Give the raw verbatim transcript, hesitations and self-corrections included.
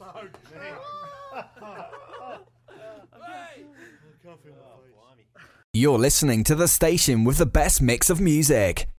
You're listening to the station with the best mix of music.